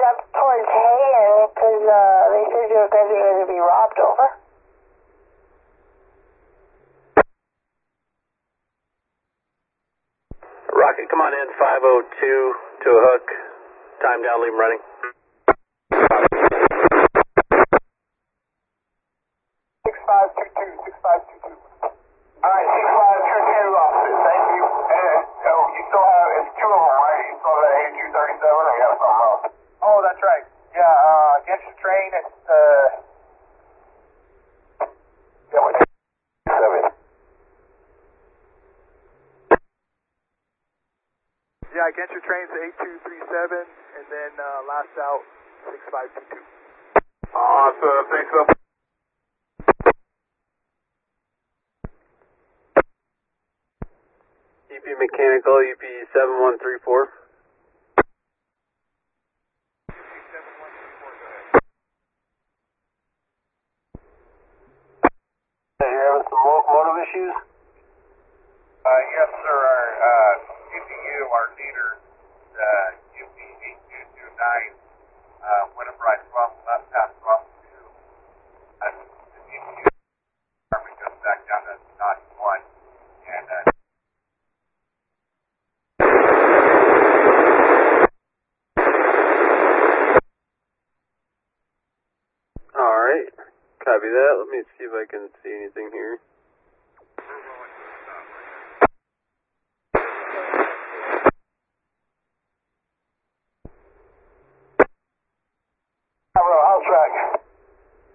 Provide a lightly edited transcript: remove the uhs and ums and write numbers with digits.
up towards Hayer, because they said you were going to be robbed over. Rocket, come on in, 502 to a hook. Time down, leave him running. 6522. Alright, 6522 officers, thank you. And you still have, it's two of them, right? You still have that A237 or you have something else? Oh, that's right. Yeah, against the train, it's, yeah, what, 7. Yeah, against your train's 8237, and then last out 6522. Awesome, thanks so much. UP Mechanical, UP 7134. Hey, you're having some locomotive issues? Yes, sir. Our UPU, our leader, UP 8229, whenever I swap left past swap 2, the UPU department goes back down to notch 1, and Alright, copy that. Let me see if I can see anything here.